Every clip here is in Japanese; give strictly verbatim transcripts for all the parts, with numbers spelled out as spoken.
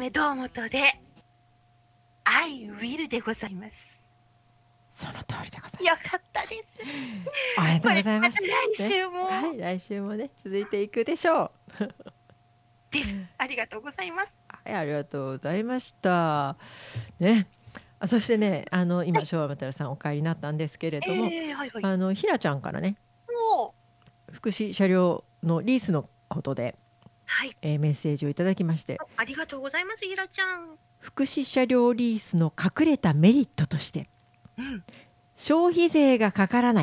目堂本で I will でございます。 その通りでございます。 よかったです。 おめでとうございます。 これまた来週も、 ね、はい、来週もね続いていくでしょう。 です。ありがとうございます。 はい、ありがとうございました。ね。あ、そしてね、あの今、はい、昭和またるさんお帰りになったんですけれども、 えーはいはい、 あのひらちゃんからね、 お福祉車両のリースのことで、 はいえー、メッセージをいただきまして、 ありがとうございます。ひらちゃん。 福祉車両リースの隠れたメリットとして、うん、消費税がかからない、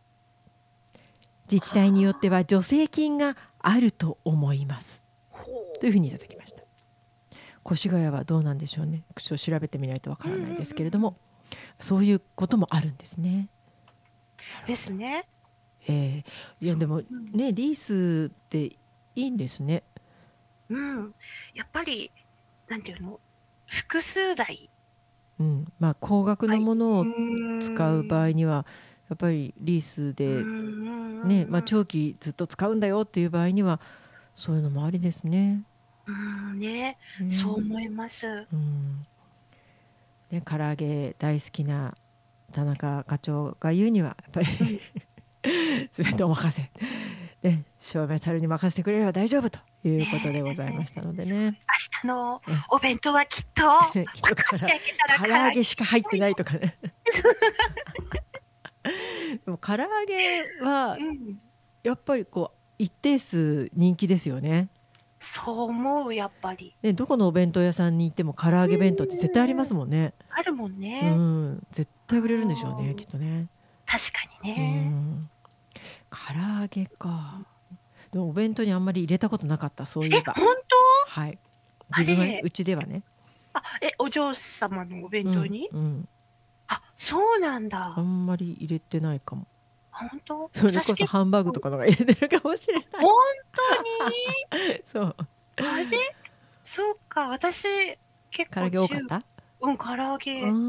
自治体によっては助成金があると思いますというふうにいただきました。越谷はどうなんでしょうね。ちょっと調べてみないとわからないですけれども、うんうんうん、そういうこともあるんですね。 ですね。 えー、いやでもね、リースっていいんですね。 うん、やっぱりなんていうの、複数台、 うん、まあ高額のものを使う場合には、やっぱりリースでね、まあ長期ずっと使うんだよっていう場合にはそういうのもありですね。 うんね、ね、そう思います。うん、 ね、唐揚げ大好きな田中課長が言うにはやっぱり、うん、全てお任せ、ね、照明たるに任せてくれれば大丈夫ということでございましたのでね。 ね、明日のお弁当はきっときっとから唐揚げしか入ってないとかね。でも唐揚げはやっぱりこう一定数人気ですよね。 そう思う、やっぱり、 ね、どこのお弁当屋さんに行っても唐揚げ弁当って絶対ありますもんね。 あるもんね。 うん、絶対売れるんでしょうね、きっとね。 確かにね。うん、 唐揚げか。でもお弁当にあんまり入れたことなかった、そういえば。 え、本当？ はい。自分はうちではね。 あ、え、お嬢様のお弁当に？ うん。うん、 あ、そうなんだ。 あんまり入れてないかも。 本当？ それこそハンバーグとかのが入れてるかもしれない。 本当に？ そう。 あれ？そうか、私結構唐揚げ多かった？ うん、唐揚げ。うん。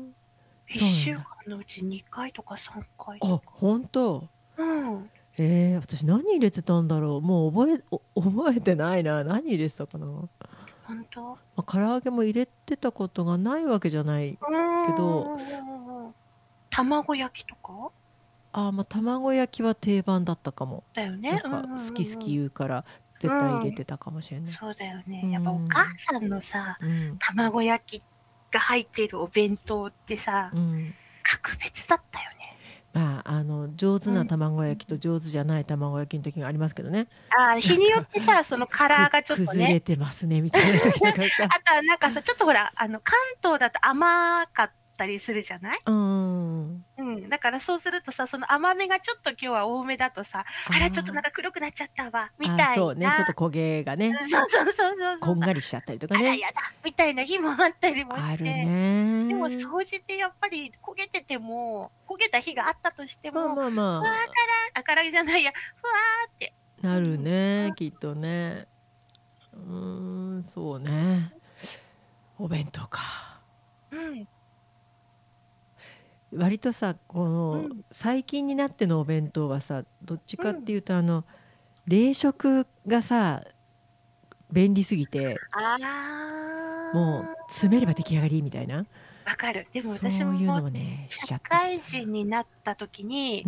いっしゅうかんのうちにかいとかさんかいとか。 あ、本当。 うん。 えー、私何入れてたんだろう。もう覚え覚えてないな。何入れてたかな。 本当？まあ、唐揚げも入れてたことがないわけじゃないけど。 卵焼きとか？ あ、まあ卵焼きは定番だったかも。 だよね。 なんか好き好き言うから絶対入れてたかもしれない。うん、 そうだよね。やっぱお母さんのさ、うん、卵焼きが入っているお弁当ってさ、うん、格別だったよね。 まあ、あの上手な卵焼きと上手じゃない卵焼きの時がありますけどね。 あ、日によってさ、そのカラーがちょっとね崩れてますねみたいな時とかさあとはなんかさ、ちょっとほら、あの関東だと甘かったりするじゃない？うん、うん、だからそうするとさ、その甘めがちょっと今日は多めだとさ、あらちょっとなんか黒くなっちゃったわみたいな。 そうね、ちょっと焦げがね、 そうそうそうそう、 こんがりしちゃったりとかね。 あらやだみたいな日もあったりもして。 あるね。 でも掃除ってやっぱり焦げてても、焦げた日があったとしても、 まあまあまあ、 わーから唐揚げじゃないや、ふわーってなるね、うん、きっとね。うーん、そうね。お弁当か。うん。割とさ、この、うん、最近になってのお弁当はさ、どっちかっていうと、うん、あの冷食がさ便利すぎて、もう詰めれば出来上がりみたいな。 わかる。でも私も、そういうのもね、社会人になった時に、うん、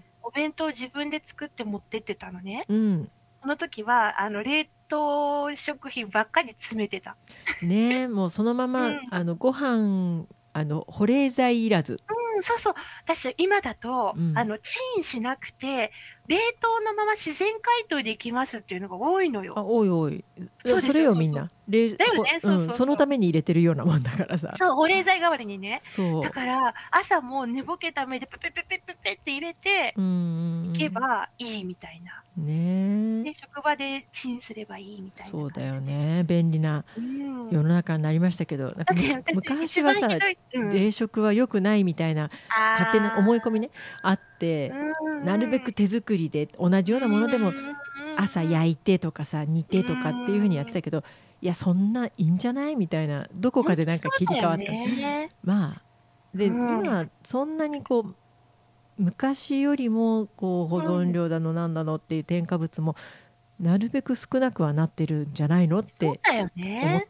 お弁当自分で作って持ってってたのね。うん、その時はあの冷凍食品ばっかり詰めてた。 ね、もうそのまま、うん、あのご飯あの保冷剤いらず。 うん、そうそう。私今だと、うん、あのチンしなくて冷凍のまま自然解凍できますっていうのが多いのよ。 あ、多い多い。そ, それよみんな。 だよね。そうそうそう、うん、 そのために入れてるようなもんだからさ。 そう、保冷剤代わりにね。 そう。 だから朝も寝ぼけた目でペペペペペペって入れていけばいいみたいな。 ね。 で職場でチンすればいいみたいな。 そうだよね。便利な世の中になりましたけど、うん、なんか昔はさ、うん、冷食は良くないみたいな勝手な思い込みねあって、なるべく手作りで同じようなものでも朝焼いてとかさ煮てとかっていう風にやってたけど、いやそんないいんじゃないみたいな、どこかでなんか切り替わった、ね、まあで、うん、今そんなにこう昔よりもこう保存料だのなんだのっていう添加物もなるべく少なくはなってるんじゃないのって思っ